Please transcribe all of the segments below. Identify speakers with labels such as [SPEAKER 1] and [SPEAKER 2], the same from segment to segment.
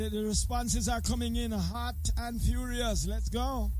[SPEAKER 1] The responses are coming in hot and furious. Let's go.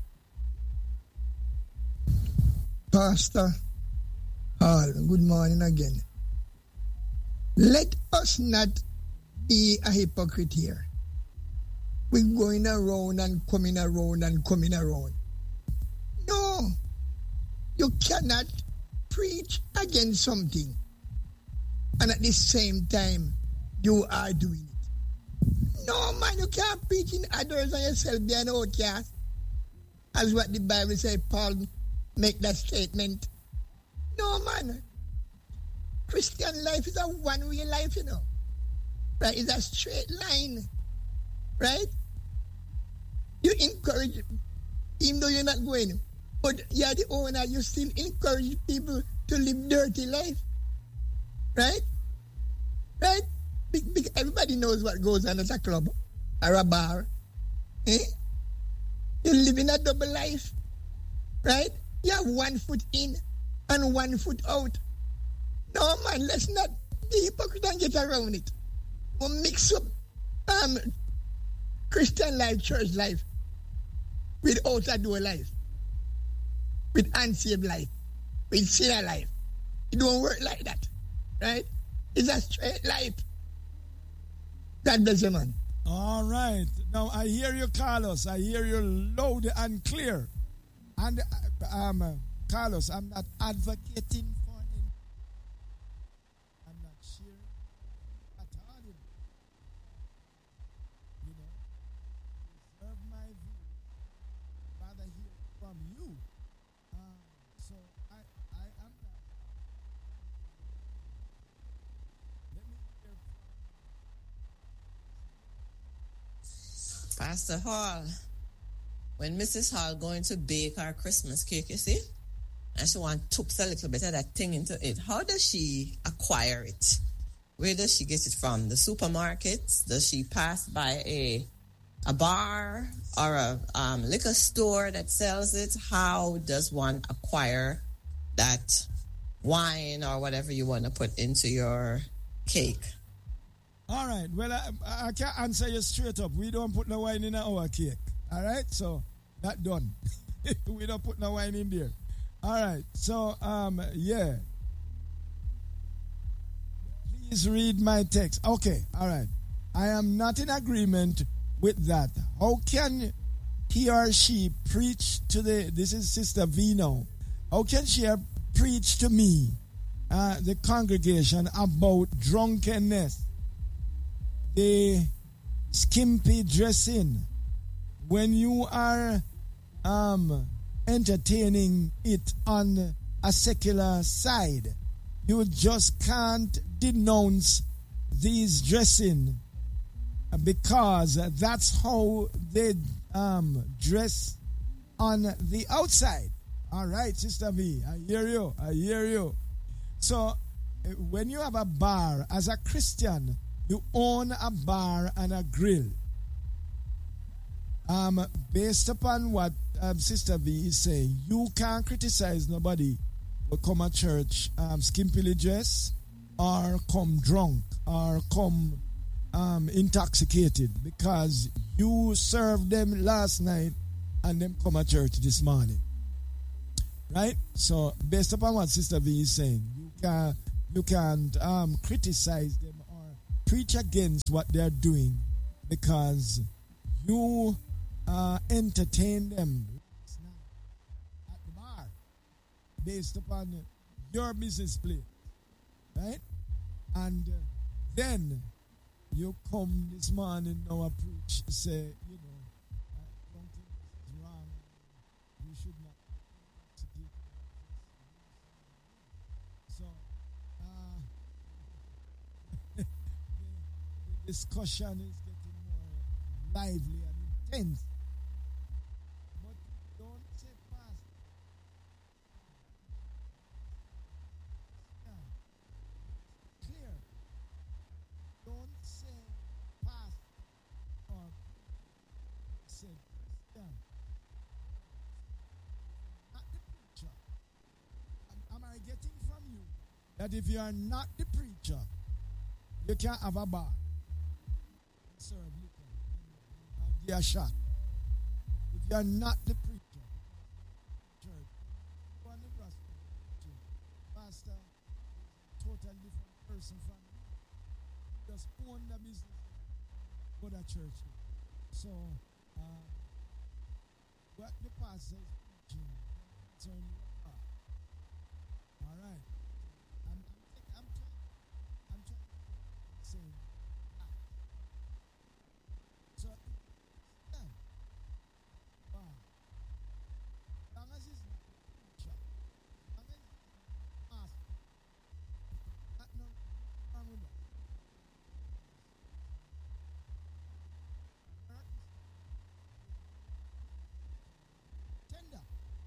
[SPEAKER 2] Pastor Hall, good morning again. Let us not be a hypocrite here. We're going around and coming around and coming around. No, you cannot preach against something and at the same time you are doing it. No, man, you can't preach in others and yourself be an outcast. As what the Bible says, Paul make that statement. No, man. Christian life is a one-way life, you know. Right? It's a straight line. Right? You encourage, even though you're not going, but you're the owner, you still encourage people to live dirty life. Right? Right? Everybody knows what goes on at a club or a bar. Eh? You live in a double life. Right? You have 1 foot in and 1 foot out. No, man, let's not be hypocrite and get around it. We'll mix up Christian life, church life, with out-door life, with unsaved life, with sinner life. It don't work like that, right? It's a straight life. God bless you, man.
[SPEAKER 1] All right. Now, I hear you, Carlos. I hear you loud and clear. And, Carlos, I'm not advocating for him. I'm not sharing at all. You know, reserve my view. Rather hear from you. So I am not. Let me hear
[SPEAKER 3] from Pastor Hall. When Mrs. Hall going to bake her Christmas cake, you see, and she want to put a little bit of that thing into it, how does she acquire it? Where does she get it from? The supermarkets? Does she pass by a bar or a liquor store that sells it? How does one acquire that wine or whatever you want to put into your cake?
[SPEAKER 1] All right. Well, I can't answer you straight up. We don't put no wine in our cake. All right? So, that done. We don't put no wine in there. All right. So, yeah. Please read my text. Okay. All right. I am not in agreement with that. How can he or she preach to this is Sister Vino. How can she preach to me, the congregation, about drunkenness, the skimpy dressing, when you are entertaining it on a secular side? You just can't denounce these dressing because that's how they dress on the outside. All right, Sister V, I hear you. So when you have a bar, as a Christian, you own a bar and a grill. Based upon what Sister V is saying, you can't criticize nobody who come at church skimpily dressed or come drunk or come intoxicated because you served them last night and them come at church this morning. Right? So based upon what Sister V is saying, you can't criticize them or preach against what they're doing because you entertain them at the bar based upon your business plan, right? And then you come this morning now and preach, say, you know, drunkenness is wrong. You should not intoxicate. So, the discussion is getting more lively and intense. But don't say fast. Yeah. Clear. Don't say fast or say Christian. Not the preacher. Am I getting from you that if you are not the preacher, you can't have a bar? Serve liquor. be a shot. If you are not the preacher, church, you are the gospel preacher. Pastor, totally different person from you. Just own the business, go to church. So, what the pastor is preaching concerning your heart. All right. I'm trying to say that. So, yeah. Wow. Long as it's not preacher, long as it's pastor, not no wrong with that. Work is tender.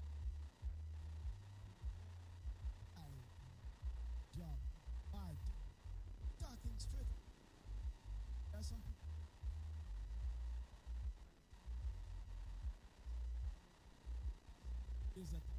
[SPEAKER 1] I job, hard, talking straight. There are some people is that